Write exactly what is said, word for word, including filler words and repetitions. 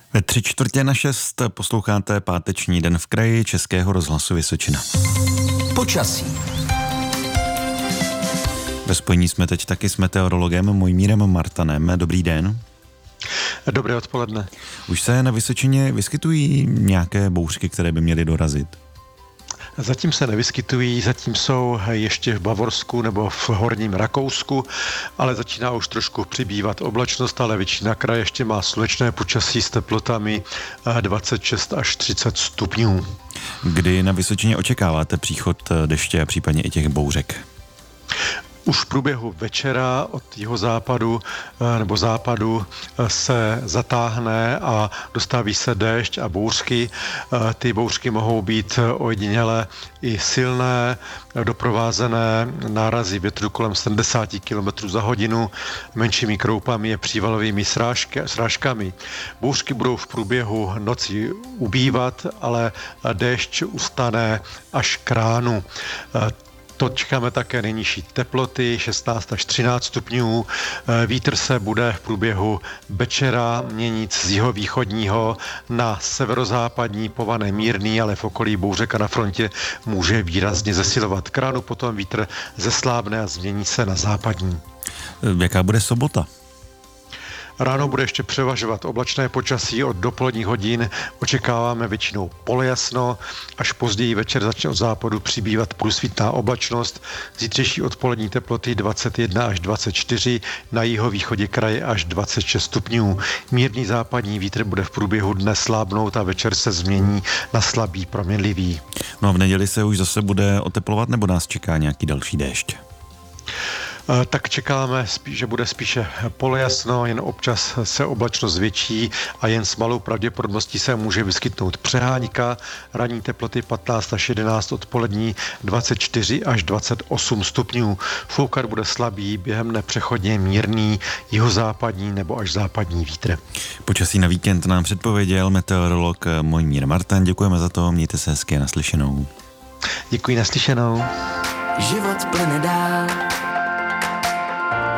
Ve tři čtvrtě na šest posloucháte páteční den v kraji Českého rozhlasu Vysočina. Počasí. Ve spojení jsme teď taky s meteorologem Mojmírem Martanem. Dobrý den. Dobré odpoledne. Už se na Vysočině vyskytují nějaké bouřky, které by měly dorazit? Zatím se nevyskytují, zatím jsou ještě v Bavorsku nebo v Horním Rakousku, ale začíná už trošku přibývat oblačnost, ale většina kraje ještě má slunečné počasí s teplotami dvacet šest až třicet stupňů. Kdy na Vysočině očekáváte příchod deště a případně i těch bouřek? Už v průběhu večera od jihozápadu nebo západu se zatáhne a dostaví se déšť a bouřky. Ty bouřky mohou být ojediněle i silné, doprovázené nárazy větru kolem sedmdesát kilometrů za hodinu, menšími kroupami a přívalovými srážky, srážkami. Bouřky budou v průběhu noci ubývat, ale déšť ustane až k ránu. To čekáme také nejnižší teploty, šestnáct až třináct stupňů. Vítr se bude v průběhu večera měnit z jihovýchodního na severozápadní, pované mírný, ale v okolí bouřek a na frontě může výrazně zesilovat. K ránu potom vítr zeslábne a změní se na západní. Jaká bude sobota? Ráno bude ještě převažovat oblačné počasí, od dopoledních hodin očekáváme většinou polojasno, až později večer začne od západu přibývat průsvitná oblačnost, zítřejší odpolední teploty dvacet jedna až dvacet čtyři, na jihovýchodě kraje až dvacet šest stupňů. Mírný západní vítr bude v průběhu dne slábnout a večer se změní na slabý proměnlivý. No a v neděli se už zase bude oteplovat, nebo nás čeká nějaký další déšť? Tak čekáme, že bude spíše polojasno, jen občas se oblačnost zvětší a jen s malou pravděpodobností se může vyskytnout přehánka. Ranní teploty patnáct až jedenáct, odpolední dvacet čtyři až dvacet osm stupňů. Foukat bude slabý, během dne přechodně mírný, jihozápadní nebo až západní vítr. Počasí na víkend nám předpověděl meteorolog Mojmír Martan. Děkujeme za to, mějte se hezky a naslyšenou. Děkuji, naslyšenou. Život plyne dál.